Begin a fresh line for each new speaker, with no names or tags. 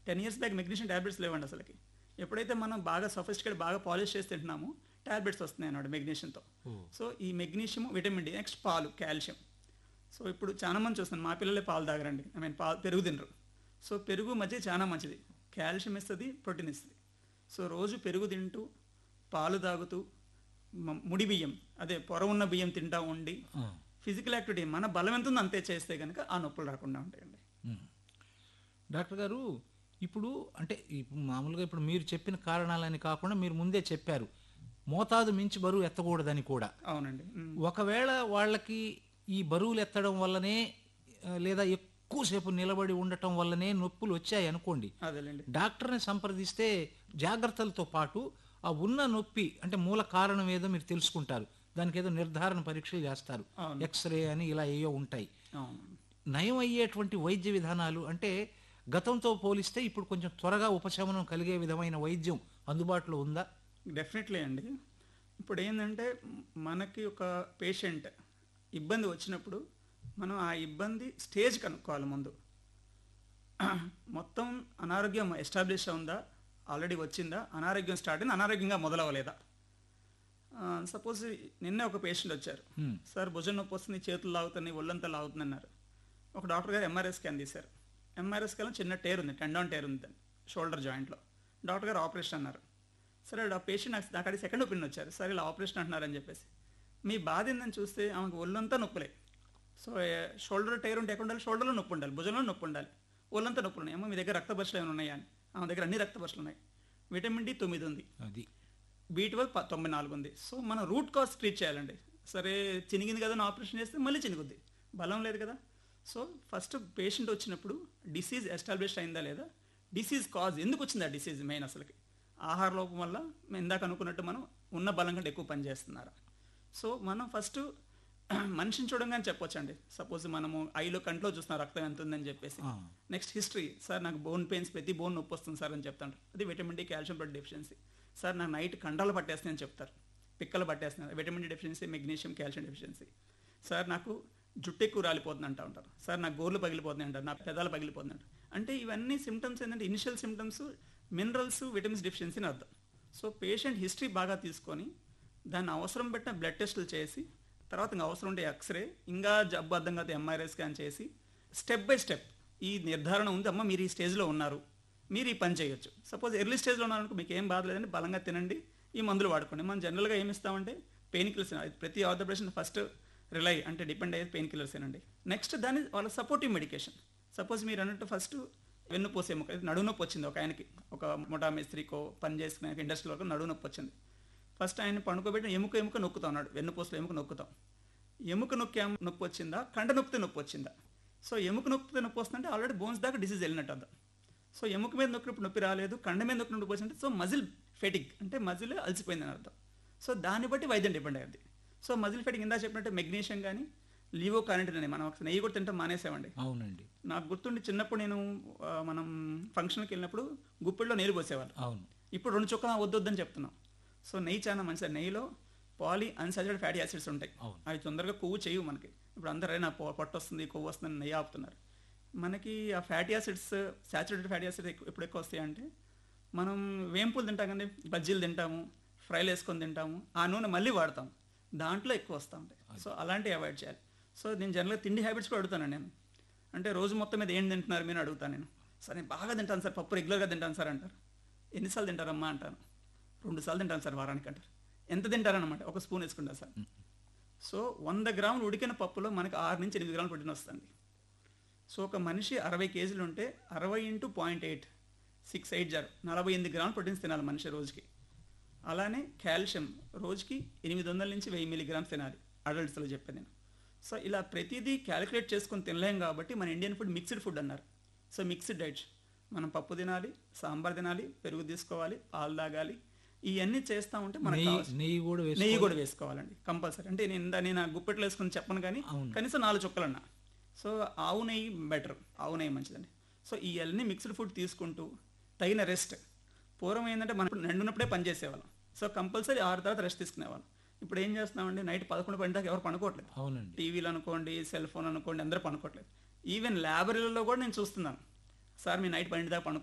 10 years back magnesium tablets లేవండి అసలుకి. ఎప్పుడైతే మనం బాగా సఫిస్టికేట్ బాగా పాలిష్ చేసి తింటున్నామో ట్యాబ్లెట్స్ వస్తున్నాయి అన్నమాట మెగ్నీషియంతో. సో ఈ మెగ్నీషియం, విటమిన్ డి, నెక్స్ట్ పాలు, కాల్షియం. సో ఇప్పుడు చాలా మంది చూస్తాను, మా పిల్లలే పాలు తాగరండి, పాలు పెరుగు తినరు. సో పెరుగు మధ్య చాలా మంచిది, కాల్షియం ఇస్తుంది, ప్రోటీన్ ఇస్తుంది. సో రోజు పెరుగు తింటూ పాలు తాగుతూ ముడి బియ్యం, అదే పొర ఉన్న బియ్యం తింటా ఉండి ఫిజికల్ యాక్టివిటీ మన బలం ఎంత ఉందో అంతే చేస్తే కనుక ఆ నొప్పులు రాకుండా ఉంటాయండి.
డాక్టర్ గారు, ఇప్పుడు అంటే మామూలుగా ఇప్పుడు మీరు చెప్పిన కారణాలని కాకుండా మీరు ముందే చెప్పారు మోతాదు మించి బరువు ఎత్తకూడదని కూడా.
అవునండి.
ఒకవేళ వాళ్ళకి ఈ బరువులు ఎత్తడం వల్లనే లేదా ఎక్కువసేపు నిలబడి ఉండటం వల్లనే నొప్పులు వచ్చాయి అనుకోండి,
అదేలేండి,
డాక్టర్ని సంప్రదిస్తే జాగ్రత్తలతో పాటు ఆ ఉన్న నొప్పి అంటే మూల కారణం ఏదో మీరు తెలుసుకుంటారు, దానికి ఏదో నిర్ధారణ పరీక్షలు చేస్తారు, ఎక్స్రే అని ఇలా ఏవో ఉంటాయి. నయం అయ్యేటువంటి వైద్య విధానాలు అంటే గతంతో పోలిస్తే ఇప్పుడు కొంచెం త్వరగా ఉపశమనం కలిగే విధమైన వైద్యం అందుబాటులో ఉందా?
డెఫినెట్లీ అండి. ఇప్పుడు ఏంటంటే మనకి ఒక పేషెంట్ ఇబ్బంది వచ్చినప్పుడు మనం ఆ ఇబ్బంది స్టేజ్ కనుక్కోవాలి ముందు. మొత్తం అనారోగ్యం ఎస్టాబ్లిష్ ఉందా, ఆల్రెడీ వచ్చిందా, అనారోగ్యం స్టార్ట్ అయింది, అనారోగ్యంగా మొదలవ్వలేదా. సపోజ్ నిన్నే ఒక పేషెంట్ వచ్చారు, సార్ భుజం నొప్పి వస్తుంది, చేతులు లాగుతున్నాయి, ఒళ్ళంతా లాగుతుంది అన్నారు. ఒక డాక్టర్ గారు ఎంఆర్ఐ స్కాన్ తీశారు. ఎంఆర్ఐ స్కాన్ చిన్న టేర్ ఉంది, టెండాన్ టేర్ ఉంది షోల్డర్ జాయింట్లో. డాక్టర్ గారు ఆపరేషన్ అన్నారు. సరే ఆ పేషెంట్ నాకు అక్కడ సెకండ్ ఒపీనియన్ వచ్చారు, సరే ఇలా ఆపరేషన్ అంటున్నారని చెప్పేసి. మీ బాధ ఏందని చూస్తే ఆమెకు ఒళ్ళంతా నొప్పులే. సో షోల్డర్ టైర్ ఉంటే ఎక్కడ ఉండాలి, షోల్డర్లో నొప్పి ఉండాలి, భుజంలో నొప్పి ఉండాలి, ఒళ్ళంతా నొప్పులు ఉన్నాయి. అమ్మ మీ దగ్గర రక్త పరీక్షలు ఏమైనా ఉన్నాయా అని. ఆమె దగ్గర అన్ని రక్త పరీక్షలు ఉన్నాయి. విటమిన్ డి 9 ఉంది, B12 94 ఉంది. సో మనం రూట్ కాజ్ ట్రీట్ చేయాలండి. సరే చినిగింది కదా ఆపరేషన్ చేస్తే మళ్ళీ చినుగుద్ది, బలం లేదు కదా. సో ఫస్ట్ పేషెంట్ వచ్చినప్పుడు డిసీజ్ ఎస్టాబ్లిష్ అయిందా లేదా, డిసీజ్ కాజ్ ఎందుకు వచ్చింది, ఆ డిసీజ్ మెయిన్ అసలుకి ఆహార లోపం వల్ల ఇందాక అనుకున్నట్టు మనం ఉన్న బలం కంటే ఎక్కువ పని చేస్తున్నారా. సో మనం ఫస్ట్ మనిషిని చూడంగానే చెప్పొచ్చండి. సపోజ్ మనము ఐలో కంట్లో చూస్తున్నాం రక్తం ఎంత ఉందని చెప్పేసి. నెక్స్ట్ హిస్టరీ, సార్ నాకు బోన్ పెయిన్స్, ప్రతి బోన్ నొప్పి వస్తుంది సార్ అని చెప్తాంటారు, అది vitamin D, calcium, blood deficiency. Sir నాకు నైట్ కండలు పట్టేస్తున్నాయని చెప్తారు, పిక్కలు పట్టేస్తున్నారు, vitamin D deficiency, magnesium, calcium deficiency. Sir నాకు జుట్టు ఎక్కువ రాలిపోతుంది అంటూ ఉంటారు, సార్ నాకు గోర్లు పగిలిపోతున్నాయి అంటారు, నా పెదాలు పగిలిపోతుంది అంటారు. అంటే ఇవన్నీ సిమ్టమ్స్ ఏంటంటే initial symptoms minerals, vitamins deficiency అని అర్థం. సో పేషెంట్ హిస్టరీ బాగా తీసుకొని దాన్ని అవసరం పెట్టిన బ్లడ్ టెస్టులు చేసి, తర్వాత ఇంకా అవసరం ఉంటే ఎక్స్రే, ఇంకా జబ్బు అర్థం కాదు ఎంఆర్ఐ స్కాన్ చేసి స్టెప్ బై స్టెప్ ఈ నిర్ధారణ ఉంది, అమ్మ మీరు ఈ స్టేజ్లో ఉన్నారు, మీరు ఈ పని చేయొచ్చు. సపోజ్ ఎర్లీ స్టేజ్లో ఉన్నారనుకో మీకు ఏం బాధ లేదండి, బలంగా తినండి, ఈ మందులు వాడుకోండి. మనం జనరల్గా ఏమి ఇస్తామంటే పెయిన్ కిల్లర్స్, ప్రతి ఆర్థోపెడిషన్ ఫస్ట్ రిలై అంటే డిపెండ్ అయ్యేది పెయిన్ కిల్లర్స్ ఏనండి. నెక్స్ట్ దాని వాళ్ళ సపోర్టివ్ మెడికేషన్. సపోజ్ మీరు అన్నట్టు ఫస్ట్ వెన్నుపోసే ఎముక, నడువు నొప్పి వచ్చింది ఒక ఆయనకి, ఒక ముఠా మేస్త్రికో పని చేసుకునే ఇండస్ట్రీ వరకు నడువు నొప్పి వచ్చింది. ఫస్ట్ ఆయన పండుకోబెట్టి ఎముక నొక్కుతాం అన్నాడు, వెన్నుపోసలో ఎముక నొక్కుతాం. ఎముక నొప్పి వచ్చిందా, కండ నొక్కితే నొప్పి వచ్చిందా. సో ఎముక నొక్కితే నొప్పి వస్తుందంటే ఆల్రెడీ బోన్స్ దాకా డిసీజ్ వెళ్ళినట్టు అర్థం. సో ఎముక మీద నొక్కినప్పుడు నొప్పి రాలేదు, కండ మీద నొక్కినప్పుడు వచ్చింటే సో మజిల్ ఫెటిక్ అంటే మజిల్ అలసిపోయిందని అర్థం. సో దాన్ని బట్టి వైద్యం డిపెండ్ అయ్యింది. సో మజిల్ ఫెటిక్ ఇందా చెప్పినట్టే మెగ్నీషియం కానీ లివో కారెంటిన్ అని మనం ఒకసారి నెయ్యి కూడా తింటాం మానేసామండి.
అవునండి,
నాకు గుర్తుండి చిన్నప్పుడు నేను మనం ఫంక్షన్కి వెళ్ళినప్పుడు గుప్పిళ్ళలో నీరు పోసేవాళ్ళు.
అవును,
ఇప్పుడు 2 చుక్క వద్దని చెప్తున్నాం. సో నెయ్యి చాలా మంచిది. నెయ్యిలో పాలీ అన్సాచురేటెడ్ ఫ్యాటీ యాసిడ్స్ ఉంటాయి, అవి తొందరగా కొవ్వు చేయవు మనకి. ఇప్పుడు అందరూ నా పొట్ట వస్తుంది, కొవ్వు వస్తుందని నెయ్యి ఆపుతున్నారు. మనకి ఆ fatty acids, saturated fatty acids ఎప్పుడు ఎక్కువ వస్తాయంటే మనం వేంపులు తింటాం కానీ, బజ్జీలు తింటాము, ఫ్రైలు వేసుకొని తింటాము, ఆ నూనె మళ్ళీ వాడతాం, దాంట్లో ఎక్కువ వస్తూ ఉంటాయి. సో అలాంటివి అవాయిడ్ చేయాలి. సో నేను జనరల్గా తిండి హ్యాబిట్స్ కూడా అడుగుతాను నేను, అంటే రోజు మొత్తం మీద ఏం తింటున్నారు మీరు అడుగుతాను నేను. సార్ నేను బాగా తింటాను సార్, పప్పు రెగ్యులర్గా తింటాను సార్ అంటారు. ఎన్నిసార్లు తింటారమ్మా అంటాను. 2 సార్లు తింటాను సార్ వారానికి అంటారు. ఎంత తింటారనమాట, ఒక స్పూన్ వేసుకుంటారు సార్. సో 100 గ్రాములు ఉడికిన పప్పులో మనకు 6 నుంచి 8 గ్రాములు ప్రోటీన్ వస్తుంది. సో ఒక మనిషి 60 కేజీలు ఉంటే 60 × 0.8 680 48 గ్రాములు ప్రోటీన్స్ తినాలి మనిషి రోజుకి. అలానే కాల్షియం రోజుకి 800 నుంచి 1000 మిల్లీగ్రామ్స్ తినాలి అడల్ట్స్లో చెప్పాను నేను. సో ఇలా ప్రతిదీ క్యాలిక్యులేట్ చేసుకొని తినలేం కాబట్టి మన ఇండియన్ ఫుడ్ మిక్స్డ్ ఫుడ్ అన్నారు. సో మిక్స్డ్ డైట్, మనం పప్పు తినాలి, సాంబార్ తినాలి, పెరుగు తీసుకోవాలి, పాలు తాగాలి, ఇవన్నీ చేస్తూ ఉంటే మనకి నెయ్యి కూడా వేసుకోవాలండి కంపల్సరీ. అంటే నేను గుప్పెట్లో వేసుకొని చెప్పను కానీ కనీసం 4 చుక్కలు అన్నా. సో ఆవు నెయ్యి బెటర్, ఆవు నెయ్యి మంచిదండి. సో ఇవన్నీ మిక్స్డ్ ఫుడ్ తీసుకుంటూ తగిన రెస్ట్. పూర్వం ఏంటంటే మనం నిండున్నప్పుడే పని చేసేవాళ్ళం. సో కంపల్సరీ 6 తర్వాత రెస్ట్ తీసుకునేవాళ్ళం. ఇప్పుడు ఏం చేస్తున్నామండి, నైట్ 11 పని దాకా ఎవరు పనుకోవట్లేదు. టీవీలు అనుకోండి, సెల్ ఫోన్ అనుకోండి, అందరూ పనుకోవట్లేదు. ఈవెన్ ల్యాబరేరీలో కూడా నేను చూస్తున్నాను, సార్ మీ నైట్ 12 దాకా పనుకో